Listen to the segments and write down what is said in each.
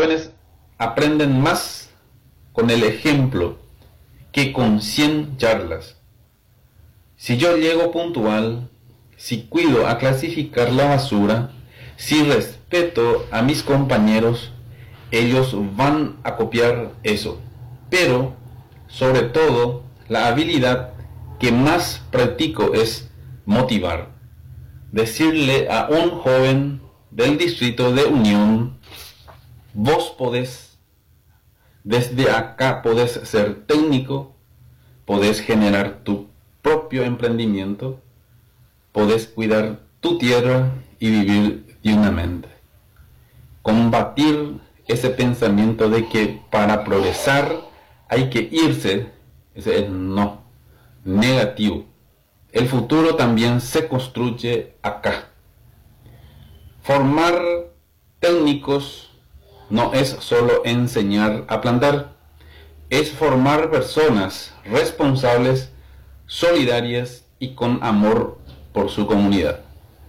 jóvenes aprenden más con el ejemplo que con 100 charlas. Si yo llego puntual, si cuido a clasificar la basura, si respeto a mis compañeros, ellos van a copiar eso. Pero, sobre todo, la habilidad que más practico es motivar. Decirle a un joven del distrito de Unión: vos podés, desde acá podés ser técnico, podés generar tu propio emprendimiento, podés cuidar tu tierra y vivir dignamente. Combatir ese pensamiento de que para progresar hay que irse, ese es no, negativo. El futuro también se construye acá. Formar técnicos no es solo enseñar a plantar, es formar personas responsables, solidarias y con amor por su comunidad.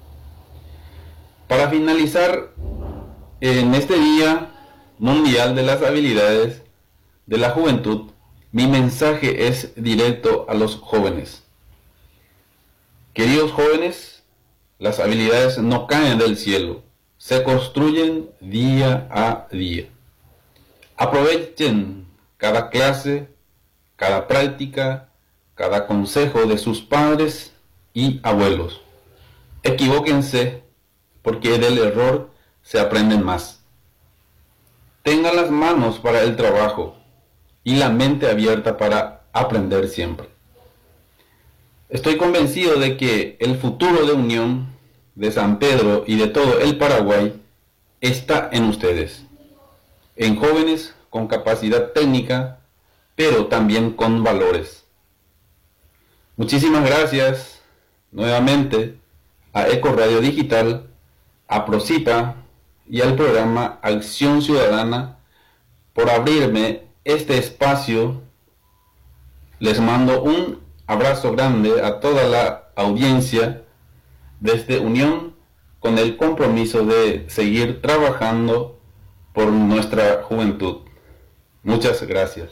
Para finalizar, en este Día Mundial de las Habilidades de la Juventud, mi mensaje es directo a los jóvenes. Queridos jóvenes, las habilidades no caen del cielo, se construyen día a día. Aprovechen cada clase, cada práctica, cada consejo de sus padres y abuelos. Equivóquense, porque del error se aprenden más. Tengan las manos para el trabajo y la mente abierta para aprender siempre. Estoy convencido de que el futuro de Unión, de San Pedro y de todo el Paraguay está en ustedes, en jóvenes con capacidad técnica, pero también con valores. Muchísimas gracias nuevamente a Eco Radio Digital, a Procita y al programa Acción Ciudadana por abrirme este espacio. Les mando un abrazo grande a toda la audiencia desde Unión, con el compromiso de seguir trabajando por nuestra juventud. Muchas gracias.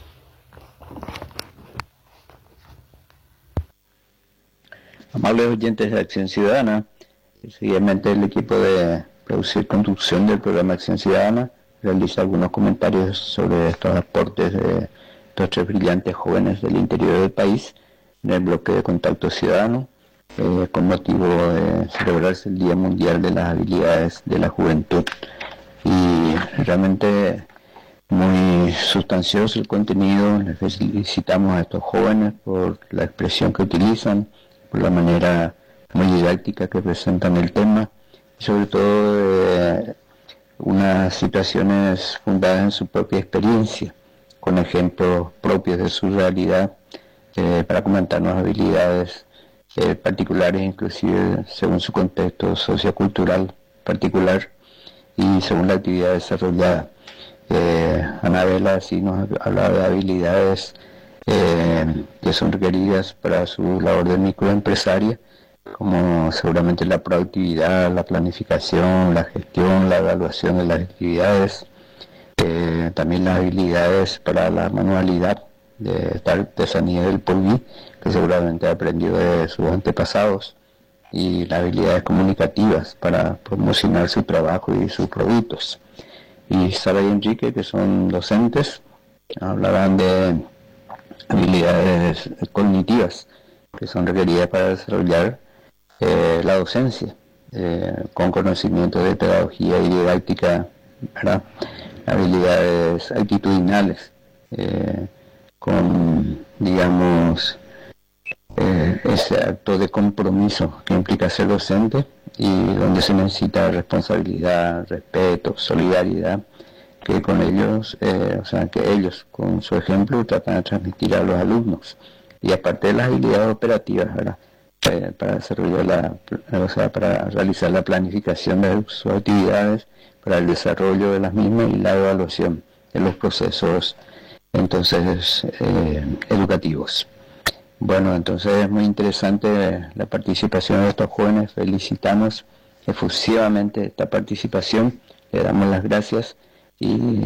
Amables oyentes de Acción Ciudadana, seguidamente el equipo de producir conducción del programa Acción Ciudadana realiza algunos comentarios sobre estos aportes de estos tres brillantes jóvenes del interior del país en el bloque de Contacto Ciudadano, con motivo de celebrarse el Día Mundial de las Habilidades de la Juventud. Y realmente muy sustancioso el contenido. Les felicitamos a estos jóvenes por la expresión que utilizan, por la manera muy didáctica que presentan el tema, y sobre todo unas situaciones fundadas en su propia experiencia, con ejemplos propios de su realidad, para comentarnos habilidades particulares, inclusive según su contexto sociocultural particular y según la actividad desarrollada. Anabela sí nos habla de habilidades que son requeridas para su labor de microempresaria, como seguramente la productividad, la planificación, la gestión, la evaluación de las actividades, también las habilidades para la manualidad de esta artesanía del polví, que seguramente ha aprendido de sus antepasados, y las habilidades comunicativas para promocionar su trabajo y sus productos. Y Sara y Enrique, que son docentes, hablarán de habilidades cognitivas que son requeridas para desarrollar la docencia, con conocimiento de pedagogía y didáctica, ¿verdad? Habilidades actitudinales, con, digamos, ese acto de compromiso que implica ser docente, y donde se necesita responsabilidad, respeto, solidaridad, que con ellos, que ellos con su ejemplo tratan de transmitir a los alumnos. Y aparte de las habilidades operativas, ¿verdad? Para desarrollar para realizar la planificación de sus actividades, para el desarrollo de las mismas y la evaluación de los procesos entonces educativos. Bueno, entonces es muy interesante la participación de estos jóvenes. Felicitamos efusivamente esta participación, le damos las gracias y